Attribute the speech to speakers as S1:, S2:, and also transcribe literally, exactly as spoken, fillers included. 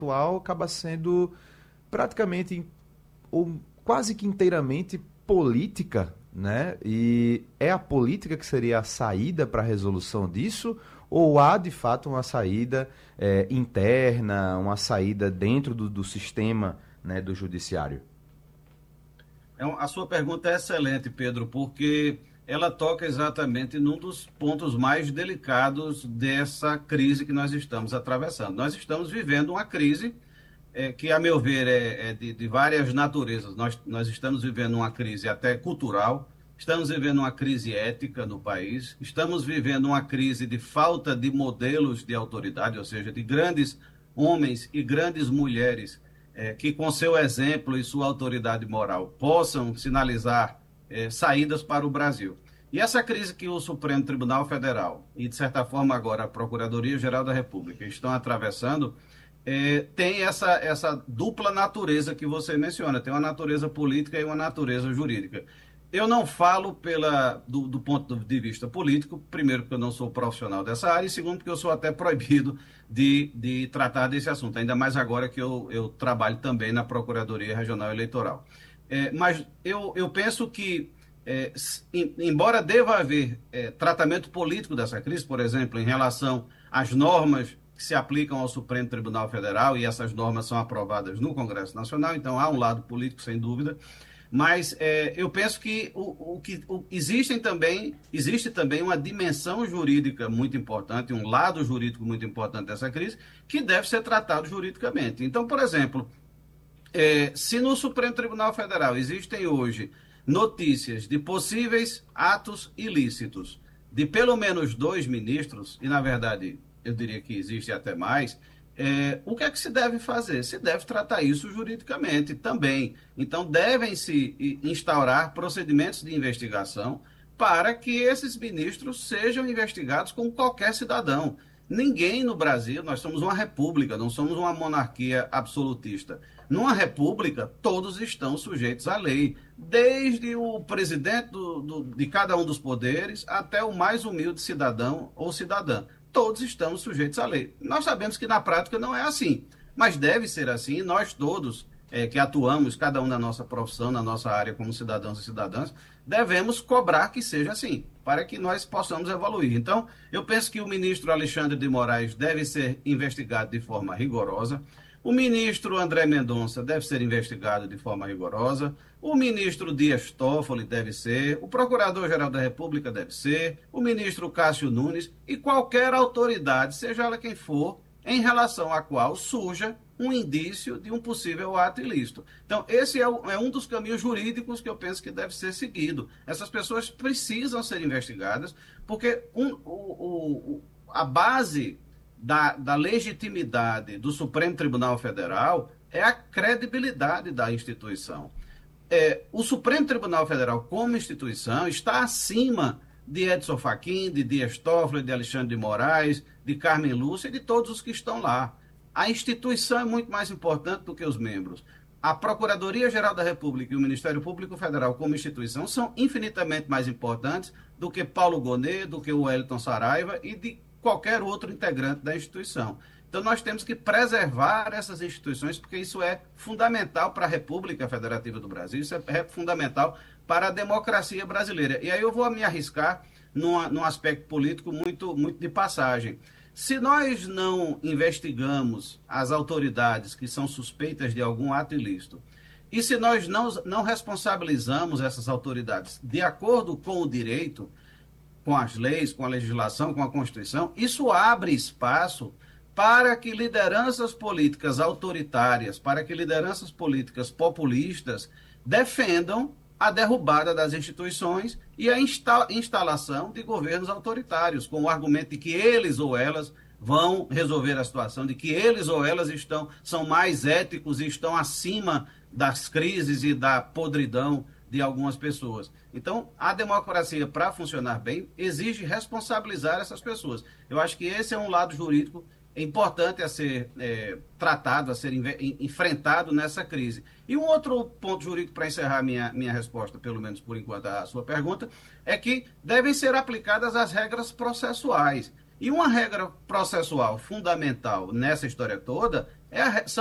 S1: atual acaba sendo praticamente ou quase que inteiramente política, né? E é a política que seria a saída para a resolução disso? Ou há de fato uma saída é, interna, uma saída dentro do, do sistema, né, do judiciário?
S2: É um- a sua pergunta é excelente, Pedro, porque ela toca exatamente num dos pontos mais delicados dessa crise que nós estamos atravessando. Nós estamos vivendo uma crise é, que, a meu ver, é, é de, de várias naturezas. Nós, nós estamos vivendo uma crise até cultural, estamos vivendo uma crise ética no país, estamos vivendo uma crise de falta de modelos de autoridade, ou seja, de grandes homens e grandes mulheres é, que, com seu exemplo e sua autoridade moral, possam sinalizar é, saídas para o Brasil. E essa crise que o Supremo Tribunal Federal e, de certa forma, agora a Procuradoria-Geral da República estão atravessando, é, tem essa, essa dupla natureza que você menciona, tem uma natureza política e uma natureza jurídica. Eu não falo pela, do, do ponto de vista político, primeiro porque eu não sou profissional dessa área, e segundo porque eu sou até proibido de, de tratar desse assunto, ainda mais agora que eu, eu trabalho também na Procuradoria Regional Eleitoral. É, mas eu, eu penso que, é, em, embora deva haver é, tratamento político dessa crise, por exemplo, em relação às normas que se aplicam ao Supremo Tribunal Federal, e essas normas são aprovadas no Congresso Nacional, então há um lado político, sem dúvida, mas é, eu penso que, o, o que o, existem também, existe também uma dimensão jurídica muito importante, um lado jurídico muito importante dessa crise, que deve ser tratado juridicamente. Então, por exemplo, é, se no Supremo Tribunal Federal existem hoje notícias de possíveis atos ilícitos de pelo menos dois ministros, e na verdade eu diria que existe até mais, é, o que é que se deve fazer? Se deve tratar isso juridicamente também. Então, devem-se instaurar procedimentos de investigação para que esses ministros sejam investigados como qualquer cidadão. Ninguém no Brasil, nós somos uma república, não somos uma monarquia absolutista. Numa república, todos estão sujeitos à lei, desde o presidente do, do, de cada um dos poderes até o mais humilde cidadão ou cidadã. Todos estamos sujeitos à lei. Nós sabemos que na prática não é assim, mas deve ser assim, e nós todos é, que atuamos, cada um na nossa profissão, na nossa área como cidadãos e cidadãs, devemos cobrar que seja assim, para que nós possamos evoluir. Então, eu penso que o ministro Alexandre de Moraes deve ser investigado de forma rigorosa, o ministro André Mendonça deve ser investigado de forma rigorosa, o ministro Dias Toffoli deve ser, o procurador-geral da República deve ser, o ministro Cássio Nunes e qualquer autoridade, seja ela quem for, em relação à qual surja um indício de um possível ato ilícito. Então, esse é, o, é um dos caminhos jurídicos que eu penso que deve ser seguido. Essas pessoas precisam ser investigadas, porque um, o, o, a base da, da legitimidade do Supremo Tribunal Federal é a credibilidade da instituição. É, o Supremo Tribunal Federal, como instituição, está acima de Edson Fachin, de Dias Toffoli, de Alexandre de Moraes, de Carmen Lúcia e de todos os que estão lá. A instituição é muito mais importante do que os membros. A Procuradoria-Geral da República e o Ministério Público Federal, como instituição, são infinitamente mais importantes do que Paulo Gonet, do que o Wellington Saraiva e de qualquer outro integrante da instituição. Então, nós temos que preservar essas instituições, porque isso é fundamental para a República Federativa do Brasil, isso é fundamental para a democracia brasileira. E aí eu vou me arriscar num, num aspecto político muito, muito de passagem. Se nós não investigamos as autoridades que são suspeitas de algum ato ilícito, e se nós não, não responsabilizamos essas autoridades de acordo com o direito, com as leis, com a legislação, com a Constituição, isso abre espaço para que lideranças políticas autoritárias, para que lideranças políticas populistas defendam a derrubada das instituições e a insta instalação de governos autoritários, com o argumento de que eles ou elas vão resolver a situação, de que eles ou elas estão, são mais éticos e estão acima das crises e da podridão de algumas pessoas. Então, a democracia, para funcionar bem, exige responsabilizar essas pessoas. Eu acho que esse é um lado jurídico importante a ser é, tratado, a ser enfrentado nessa crise. E um outro ponto jurídico, para encerrar minha, minha resposta, pelo menos por enquanto, à sua pergunta, é que devem ser aplicadas as regras processuais. E uma regra processual fundamental nessa história toda É a,